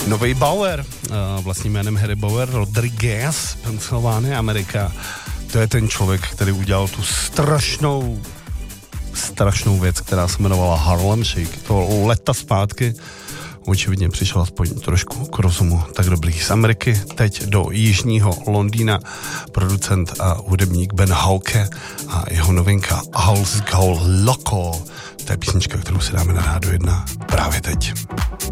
Nový Bauer, vlastním jménem Harry Bauer, Rodriguez, Pensylvánie, Amerika. To je ten člověk, který udělal tu strašnou věc, která se jmenovala Harlem Shake. To leta zpátky očividně přišel aspoň trošku k rozumu. Tak dobrý. Z Ameriky teď do jižního Londýna producent a hudebník Ben Hauke a jeho novinka House Go Loco. To je písnička, kterou si dáme na Rádio 1 právě teď.